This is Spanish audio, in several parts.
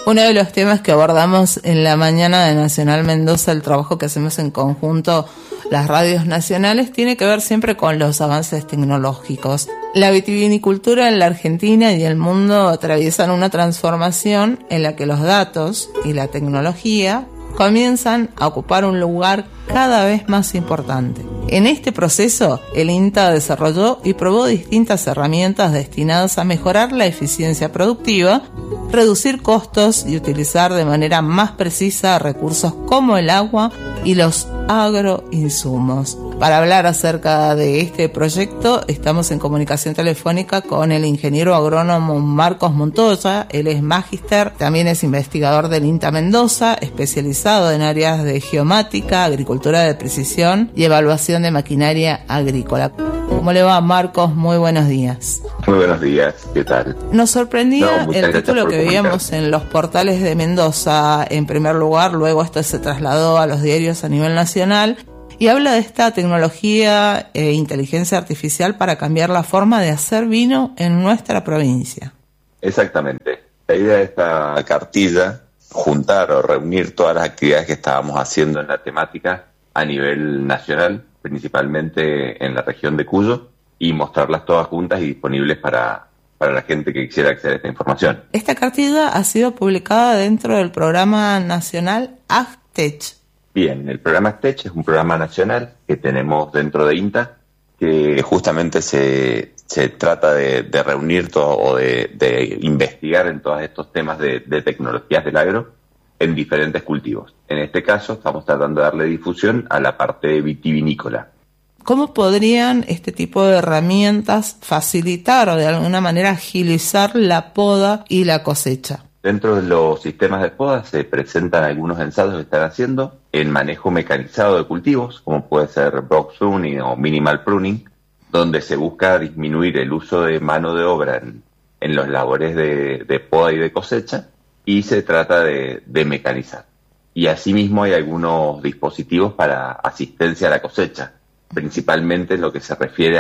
Uno de los temas que abordamos en la mañana de Nacional Mendoza, el trabajo que hacemos en conjunto las radios nacionales, tiene que ver siempre con los avances tecnológicos. La vitivinicultura en la Argentina y el mundo atraviesan una transformación en la que los datos y la tecnología comienzan a ocupar un lugar cada vez más importante. En este proceso, el INTA desarrolló y probó distintas herramientas destinadas a mejorar la eficiencia productiva, reducir costos y utilizar de manera más precisa recursos como el agua y los agroinsumos. Para hablar acerca de este proyecto, estamos en comunicación telefónica con el ingeniero agrónomo Marcos Montoya. Él es magíster, también es investigador del INTA Mendoza, especializado en áreas de geomática, agricultura de precisión y evaluación de maquinaria agrícola. ¿Cómo le va, Marcos? Muy buenos días. Muy buenos días, ¿qué tal? Nos sorprendía el título que veíamos en los portales de Mendoza, en primer lugar, luego esto se trasladó a los diarios a nivel nacional, y habla de esta tecnología e inteligencia artificial para cambiar la forma de hacer vino en nuestra provincia. Exactamente. La idea de esta cartilla, juntar o reunir todas las actividades que estábamos haciendo en la temática a nivel nacional, principalmente en la región de Cuyo, y mostrarlas todas juntas y disponibles para la gente que quisiera acceder a esta información. Esta cartilla ha sido publicada dentro del programa nacional AgTech. Bien, el programa AgTech es un programa nacional que tenemos dentro de INTA, que justamente se trata de reunir todo o de investigar en todos estos temas de tecnologías del agro en diferentes cultivos. En este caso estamos tratando de darle difusión a la parte vitivinícola. ¿Cómo podrían este tipo de herramientas facilitar o de alguna manera agilizar la poda y la cosecha? Dentro de los sistemas de poda se presentan algunos ensayos que están haciendo en manejo mecanizado de cultivos, como puede ser box pruning o minimal pruning, donde se busca disminuir el uso de mano de obra en los labores de poda y de cosecha, y se trata de mecanizar. Y asimismo hay algunos dispositivos para asistencia a la cosecha, principalmente en lo que se refiere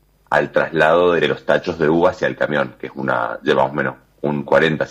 al traslado de los tachos de uva hacia el camión, que lleva más o menos un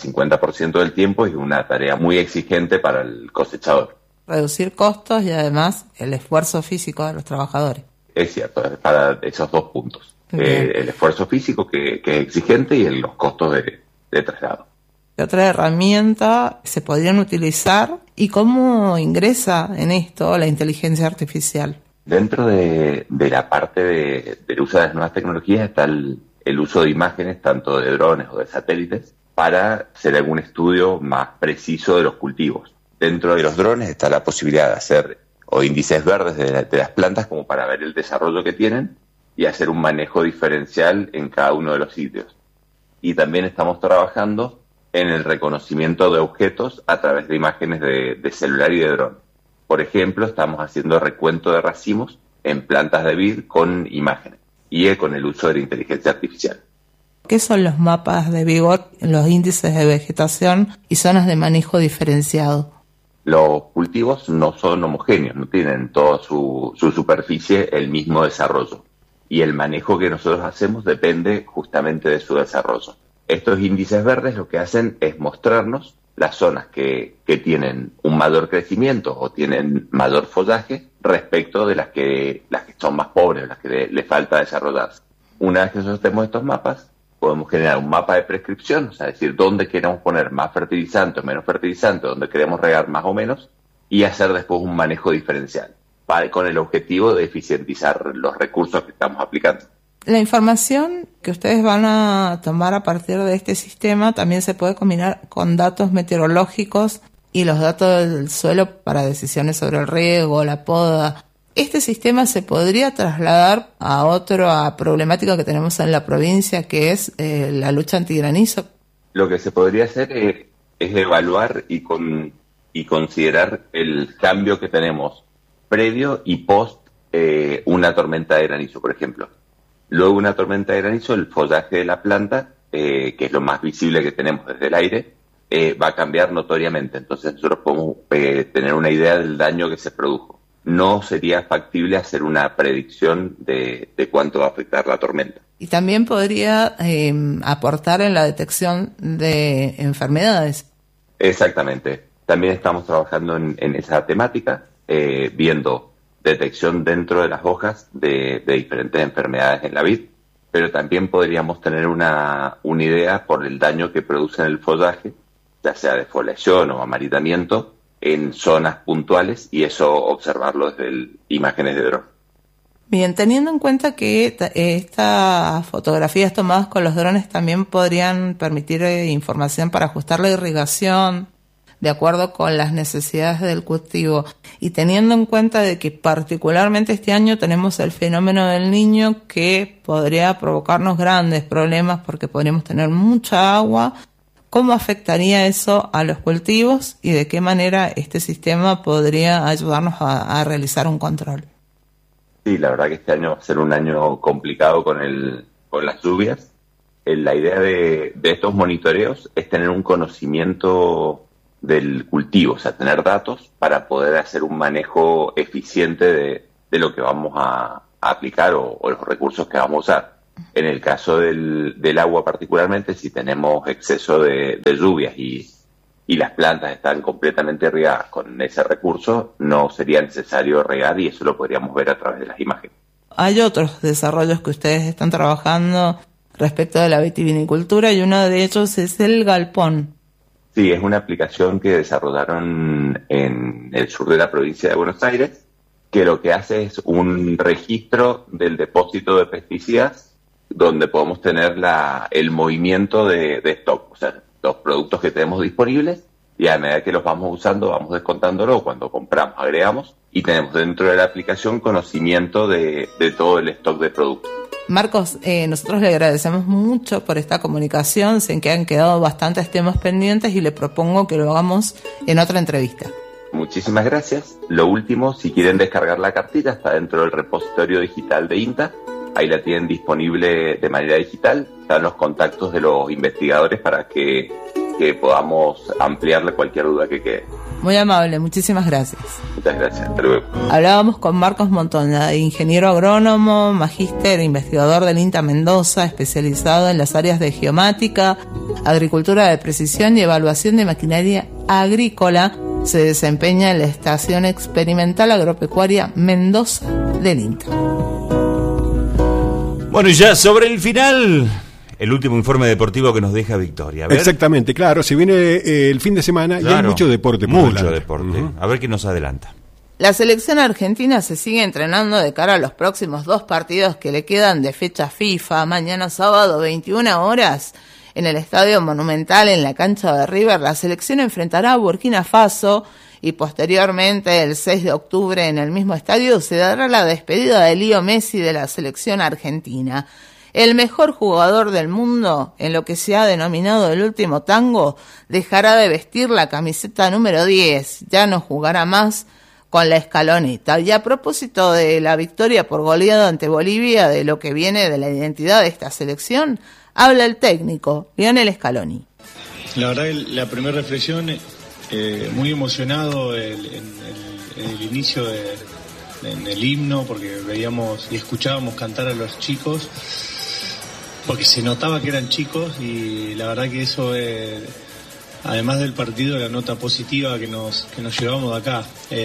40-50% del tiempo y es una tarea muy exigente para el cosechador. Reducir costos y además el esfuerzo físico de los trabajadores. Es cierto, para esos dos puntos. El esfuerzo físico que es exigente y los costos de traslado. ¿Qué otra herramienta se podrían utilizar y cómo ingresa en esto la inteligencia artificial? Dentro de la parte del uso de las nuevas tecnologías está el uso de imágenes, tanto de drones o de satélites, para hacer algún estudio más preciso de los cultivos. Dentro de los drones está la posibilidad de hacer índices verdes de las plantas como para ver el desarrollo que tienen y hacer un manejo diferencial en cada uno de los sitios. Y también estamos trabajando en el reconocimiento de objetos a través de imágenes de celular y de dron. Por ejemplo, estamos haciendo recuento de racimos en plantas de vid con imágenes y con el uso de la inteligencia artificial. ¿Qué son los mapas de vigor, los índices de vegetación y zonas de manejo diferenciado? Los cultivos no son homogéneos, no tienen toda su superficie el mismo desarrollo. Y el manejo que nosotros hacemos depende justamente de su desarrollo. Estos índices verdes lo que hacen es mostrarnos las zonas que tienen un mayor crecimiento o tienen mayor follaje respecto de las que son más pobres, las que le falta desarrollarse. Una vez que nosotros tenemos estos mapas, podemos generar un mapa de prescripción, o sea, decir dónde queremos poner más fertilizante o menos fertilizante, dónde queremos regar más o menos, y hacer después un manejo diferencial, con el objetivo de eficientizar los recursos que estamos aplicando. La información que ustedes van a tomar a partir de este sistema también se puede combinar con datos meteorológicos y los datos del suelo para decisiones sobre el riego, la poda. ¿Este sistema se podría trasladar a otra problemática que tenemos en la provincia, que es la lucha antigranizo? Lo que se podría hacer es evaluar y considerar el cambio que tenemos previo y post una tormenta de granizo, por ejemplo. Luego una tormenta de granizo, el follaje de la planta, que es lo más visible que tenemos desde el aire, va a cambiar notoriamente. Entonces nosotros podemos tener una idea del daño que se produjo. No sería factible hacer una predicción de cuánto va a afectar la tormenta. Y también podría aportar en la detección de enfermedades. Exactamente. También estamos trabajando en esa temática, viendo detección dentro de las hojas de diferentes enfermedades en la vid, pero también podríamos tener una idea por el daño que produce en el follaje, ya sea defoliación o amaritamiento, en zonas puntuales, y eso observarlo desde imágenes de dron. Bien, teniendo en cuenta que estas fotografías tomadas con los drones también podrían permitir información para ajustar la irrigación de acuerdo con las necesidades del cultivo, y teniendo en cuenta de que particularmente este año tenemos el fenómeno del Niño, que podría provocarnos grandes problemas porque podríamos tener mucha agua, ¿cómo afectaría eso a los cultivos y de qué manera este sistema podría ayudarnos a realizar un control? Sí, la verdad que este año va a ser un año complicado con las lluvias. La idea de estos monitoreos es tener un conocimiento del cultivo, o sea, tener datos para poder hacer un manejo eficiente de lo que vamos a aplicar o los recursos que vamos a usar. En el caso del agua particularmente, si tenemos exceso de lluvias y las plantas están completamente regadas con ese recurso, no sería necesario regar, y eso lo podríamos ver a través de las imágenes. Hay otros desarrollos que ustedes están trabajando respecto de la vitivinicultura, y uno de ellos es el galpón. Sí, es una aplicación que desarrollaron en el sur de la provincia de Buenos Aires, que lo que hace es un registro del depósito de pesticidas, donde podemos tener el movimiento de stock, o sea, los productos que tenemos disponibles, y a medida que los vamos usando vamos descontándolo. Cuando compramos agregamos, y tenemos dentro de la aplicación conocimiento de todo el stock de productos. Marcos, nosotros le agradecemos mucho por esta comunicación. Sé que han quedado bastantes temas pendientes y le propongo que lo hagamos en otra entrevista. Muchísimas gracias. Lo último, si quieren descargar la cartilla, está dentro del repositorio digital de INTA. Ahí la tienen disponible de manera digital. Están los contactos de los investigadores para que podamos ampliarle cualquier duda que quede. Muy amable, muchísimas gracias. Muchas gracias, hasta luego. Hablábamos con Marcos Montoya, ingeniero agrónomo, magíster, investigador del INTA Mendoza, especializado en las áreas de geomática, agricultura de precisión y evaluación de maquinaria agrícola. Se desempeña en la Estación Experimental Agropecuaria Mendoza del INTA. Bueno, y ya sobre el final, el último informe deportivo que nos deja Victoria. Exactamente, claro, se viene el fin de semana, claro, y hay mucho deporte. Mucho deporte. A ver qué nos adelanta. La selección argentina se sigue entrenando de cara a los próximos 2 partidos que le quedan de fecha FIFA. Mañana sábado, 21 horas, en el Estadio Monumental, en la cancha de River, la selección enfrentará a Burkina Faso, y posteriormente, el 6 de octubre, en el mismo estadio, se dará la despedida de Leo Messi de la selección argentina. El mejor jugador del mundo, en lo que se ha denominado el último tango, dejará de vestir la camiseta número 10, ya no jugará más con la escaloneta. Y a propósito de la victoria por goleada ante Bolivia, de lo que viene de la identidad de esta selección, habla el técnico, Lionel Scaloni. La verdad, la primera reflexión, muy emocionado en el inicio en el himno, porque veíamos y escuchábamos cantar a los chicos, porque se notaba que eran chicos, y la verdad que eso, además del partido, la nota positiva que nos llevamos de acá.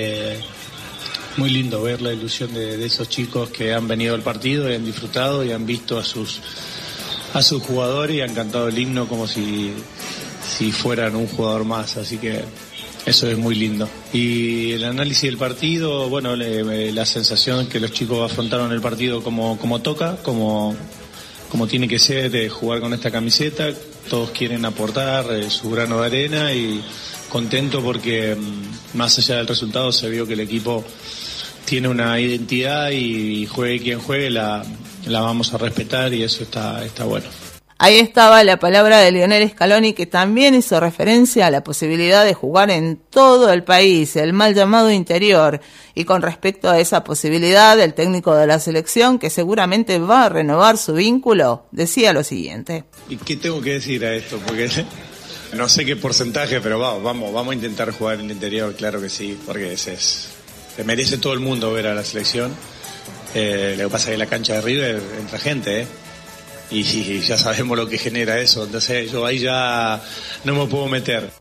Muy lindo ver la ilusión de esos chicos que han venido al partido y han disfrutado y han visto a sus jugadores y han cantado el himno como si fueran un jugador más, así que eso es muy lindo. Y el análisis del partido, bueno, la sensación que los chicos afrontaron el partido como toca, como tiene que ser, de jugar con esta camiseta. Todos quieren aportar su grano de arena, y contento porque más allá del resultado se vio que el equipo tiene una identidad, y juegue quien juegue la vamos a respetar, y eso está bueno. Ahí estaba la palabra de Lionel Scaloni, que también hizo referencia a la posibilidad de jugar en todo el país, el mal llamado interior. Y con respecto a esa posibilidad, el técnico de la selección, que seguramente va a renovar su vínculo, decía lo siguiente. ¿Y qué tengo que decir a esto? Porque no sé qué porcentaje, pero vamos a intentar jugar en el interior, claro que sí, porque se merece todo el mundo ver a la selección. Lo que pasa es que en la cancha de River entra gente, y ya sabemos lo que genera eso, entonces yo ahí ya no me puedo meter.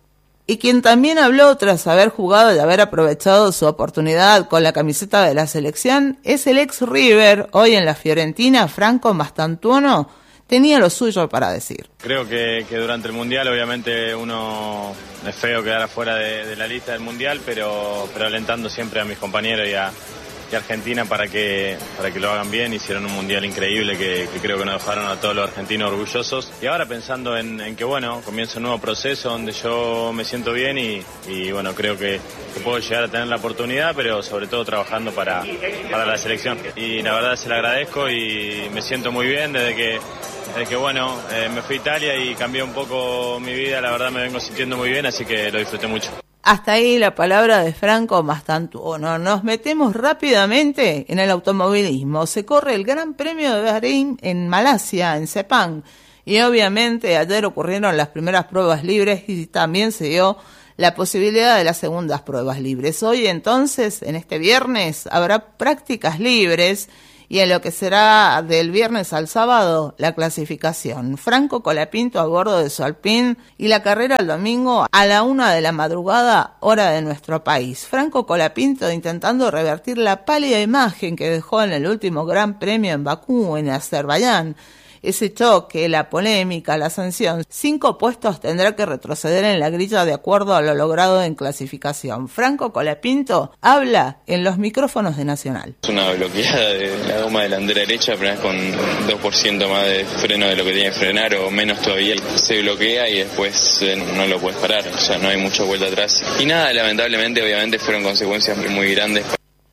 Y quien también habló tras haber jugado y haber aprovechado su oportunidad con la camiseta de la selección es el ex River, hoy en la Fiorentina, Franco Mastantuono. Tenía lo suyo para decir. Creo que durante el Mundial obviamente uno es feo quedar afuera de la lista del Mundial, pero alentando siempre a mis compañeros y a Argentina para que lo hagan bien. Hicieron un Mundial increíble que creo que nos dejaron a todos los argentinos orgullosos. Y ahora pensando en que bueno, comienza un nuevo proceso donde yo me siento bien y bueno, creo que puedo llegar a tener la oportunidad, pero sobre todo trabajando para la selección. Y la verdad se lo agradezco y me siento muy bien desde que bueno, me fui a Italia y cambié un poco mi vida. La verdad me vengo sintiendo muy bien, así que lo disfruté mucho. Hasta ahí la palabra de Franco Mastantuono. Nos metemos rápidamente en el automovilismo. Se corre el Gran Premio de Bahrein en Malasia, en Sepang. Y obviamente ayer ocurrieron las primeras pruebas libres y también se dio la posibilidad de las segundas pruebas libres. Hoy entonces, en este viernes, habrá prácticas libres. Y en lo que será del viernes al sábado, la clasificación. Franco Colapinto a bordo de su Alpine y la carrera el domingo a la 1 de la madrugada, hora de nuestro país. Franco Colapinto intentando revertir la pálida imagen que dejó en el último Gran Premio en Bakú, en Azerbaiyán. Ese choque, la polémica, la sanción. 5 puestos tendrá que retroceder en la grilla de acuerdo a lo logrado en clasificación. Franco Colapinto habla en los micrófonos de Nacional. Es una bloqueada de la goma delantera derecha, apenas con 2% más de freno de lo que tiene que frenar o menos todavía. Se bloquea y después no lo puedes parar, o sea, no hay mucha vuelta atrás. Y nada, lamentablemente, obviamente fueron consecuencias muy grandes.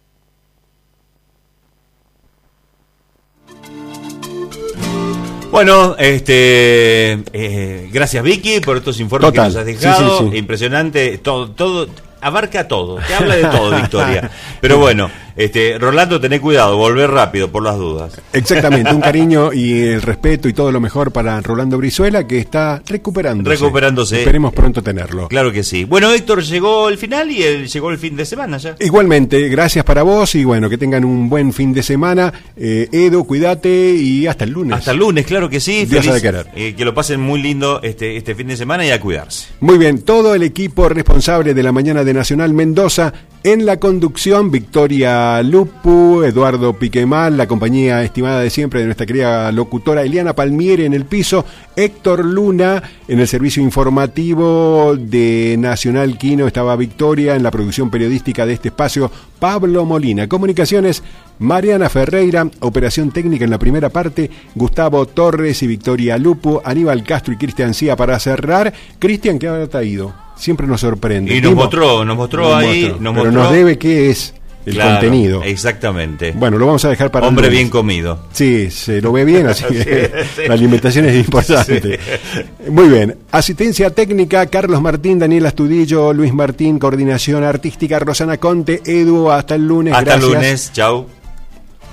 Bueno, gracias Vicky por estos informes que nos has dejado. Sí. Impresionante, todo, abarca todo, te habla de todo, Victoria. Pero bueno, Rolando, tené cuidado, volver rápido por las dudas. Exactamente, un cariño y el respeto y todo lo mejor para Rolando Brizuela, que está recuperándose. Esperemos pronto tenerlo. Claro que sí. Bueno, Héctor, llegó el final y llegó el fin de semana ya. Igualmente, gracias para vos y bueno, que tengan un buen fin de semana. Edu, cuídate y hasta el lunes. Hasta el lunes, claro que sí. Dios ha de querer. Que lo pasen muy lindo este fin de semana y a cuidarse. Muy bien, todo el equipo responsable de la mañana de Nacional Mendoza. En la conducción, Victoria Lupu, Eduardo Piquemal, la compañía estimada de siempre de nuestra querida locutora Eliana Palmieri en el piso, Héctor Luna en el servicio informativo de Nacional Quino, estaba Victoria en la producción periodística de este espacio, Pablo Molina, comunicaciones, Mariana Ferreira, operación técnica en la primera parte, Gustavo Torres y Victoria Lupu, Aníbal Castro y Cristian Cía para cerrar. Cristian, ¿qué habrá traído? Siempre nos sorprende. Y nos mostró ahí. Pero nos debe qué es el contenido. Exactamente. Bueno, lo vamos a dejar para hombre bien comido. Sí, se lo ve bien, así que la alimentación es importante. Sí. Muy bien. Asistencia técnica, Carlos Martín, Daniel Astudillo, Luis Martín, coordinación artística, Rosana Conte, Edu, hasta el lunes. Hasta el lunes, chau.